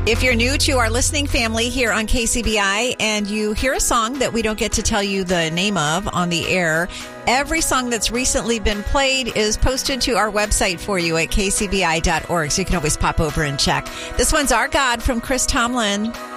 If you're new to our listening family here on KCBI and you hear a song that we don't get to tell you the name of on the air, every song that's recently been played is posted to our website for you at kcbi.org, so you can always pop over and check. This one's Our God from Chris Tomlin.